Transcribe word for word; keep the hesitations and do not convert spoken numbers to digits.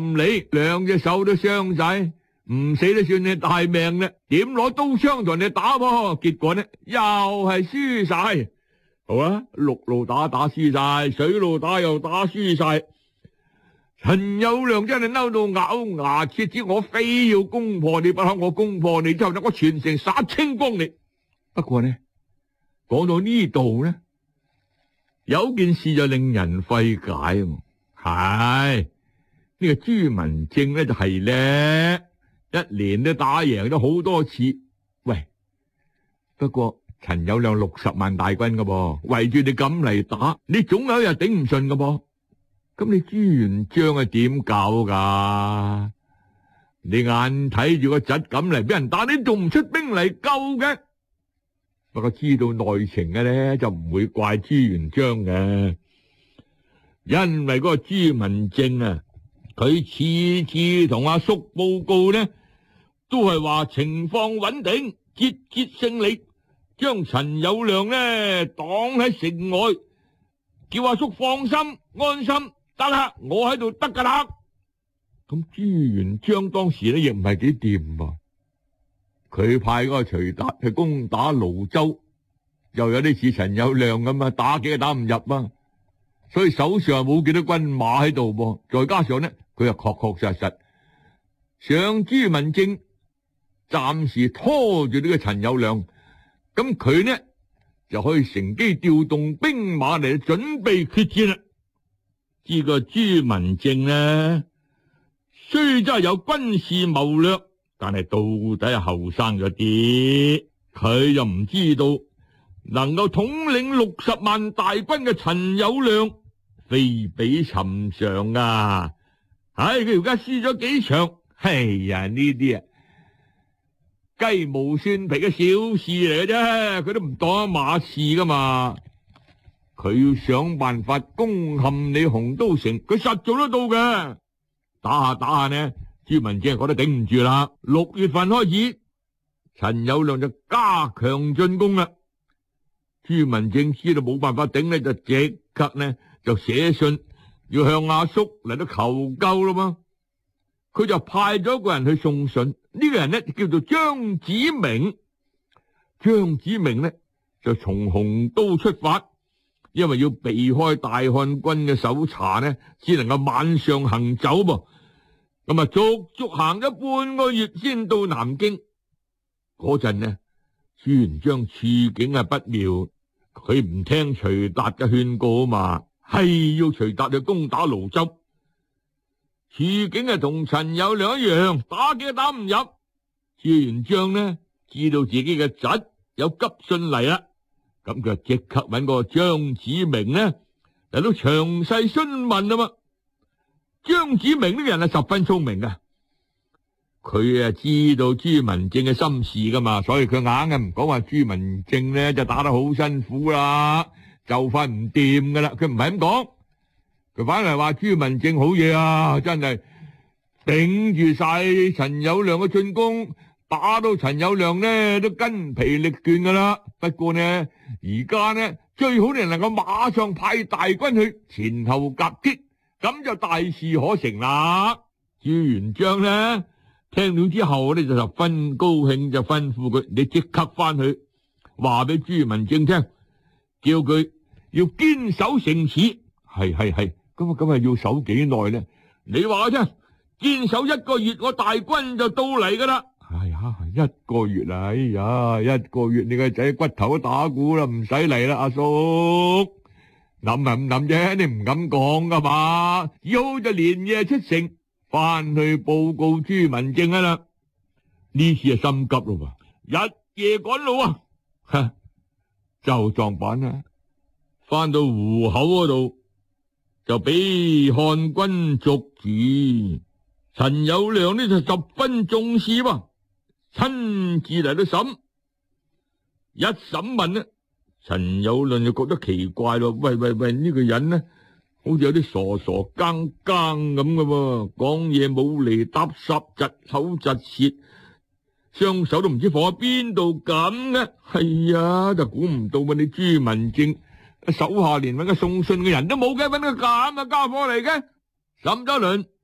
冧你，兩隻手都傷晒，唔死都算你大命啦。點攞刀槍同你打噃？結果呢，又係輸晒。好啊，陸路打打輸晒，水路打又打輸晒。陳友諒真係嬲到咬牙切齒，我非要攻破你不可，我攻破你之後，我全城殺清光你。不過呢，講到呢度呢，有件事就令人費解。係呢個朱文正呢就係咧，一年都打贏咗好多次。喂，不過陳友諒六十萬大軍噶噃，圍住你咁嚟打，你總有一日頂唔順噶噃。咁你朱元璋係點搞噶？你眼睇住個侄咁嚟俾人打，你仲唔出兵嚟救嘅？不過知道內情嘅咧，就唔會怪朱元璋嘅，因為嗰個朱文正啊，佢次次同阿叔報告呢，都係話情況穩定，節節勝利，將陳友諒呢擋喺城外，叫阿叔放心安心。得啦，我喺度得噶啦。咁朱元璋當時咧亦唔係幾掂噃，佢派嗰個徐達去攻打廬州，又有啲似陳友諒咁啊，打幾個打唔入啊，所以手上冇幾多軍馬喺度噃。再加上呢，佢又確確實實上朱文正暫時拖住呢個陳友諒，咁佢呢就可以乘機調動兵馬嚟準備決戰啦。知個朱文正呢，雖真係有軍事謀略，但係到底係後生咗啲，佢又唔知道能夠統領六十萬大軍嘅陳友諒非比尋常啊！唉，佢而家輸咗幾場，哎呀呢啲啊雞毛蒜皮嘅小事嚟嘅啫，佢都唔當一碼事噶嘛。佢要想辦法攻陷你洪都城，佢實做得到嘅。打下打下呢，朱文正覺得頂唔住啦。六月份開始，陳友諒就加強進攻啦。朱文正知道冇辦法頂呢，就即刻呢就寫信要向阿叔嚟到求救啦嘛。佢就派咗一個人去送信，呢、這個人呢叫做張子明。張子明呢就從洪都出發。因為要避開大漢軍嘅搜查呢，只能夠晚上行走噃。咁啊，足足行咗半個月先到南京。嗰陣呢，朱元璋處境係不妙，佢唔聽徐達嘅勸告啊嘛，係要徐達去攻打廬州。處境係同陳友諒一樣，打幾都打唔入。朱元璋呢，知道自己嘅侄有急信嚟啦。咁佢就即刻揾個張子明呢嚟到詳細詢問啊嘛。張子明呢個人係十分聰明嘅，佢啊知道朱文正嘅心事噶嘛，所以佢硬係唔講話朱文正呢就打得好辛苦啦，就快唔掂噶啦。佢唔係咁講，佢反而話朱文正好嘢啊，真係頂住晒陳友諒嘅進攻，打到陳友諒呢都筋疲力倦噶啦。不過呢，而家呢最好你能夠馬上派大軍去前後夾擊，咁就大事可成啦。朱元璋呢聽到之後呢就十分高興，就吩咐佢：你即刻翻去話俾朱文正聽，叫佢要堅守城池。係係係，咁啊咁啊要守幾耐呢？你話我聽，堅守一個月，我大軍就到嚟噶啦。哎呀，一個月啊！哎呀，一個月你個仔骨頭都打鼓啦，唔使嚟啦，阿叔諗係唔諗啫，你唔敢講噶嘛，只好就連夜出城翻去報告朱文正啊啦。呢次係心急咯，日夜趕路啊，哈，就撞板啦，翻到湖口嗰度就俾漢軍捉住。陳友諒呢就十分重視噃。親自嚟到審，一審問呢，陳友諒就覺得奇怪咯。喂喂喂，呢、這個人呢，好似有啲傻傻更更咁嘅喎，講嘢冇厘搭霎，窒口窒舌，雙手都唔知放喺邊度咁嘅。係啊，就估唔到啊！你朱文正手下連搵個送信嘅人都冇嘅，搵個咁嘅家伙嚟嘅。審咗一輪，